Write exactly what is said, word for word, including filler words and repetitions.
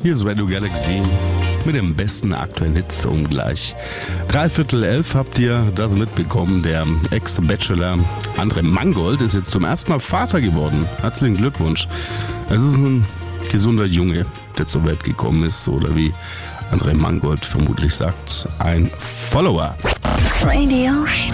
Hier ist Radio Galaxy mit dem besten aktuellen Hits um gleich. Dreiviertel elf habt ihr das mitbekommen. Der Ex-Bachelor André Mangold ist jetzt zum ersten Mal Vater geworden. Herzlichen Glückwunsch. Es ist ein gesunder Junge, der zur Welt gekommen ist. Oder wie André Mangold vermutlich sagt, ein Follower. Radio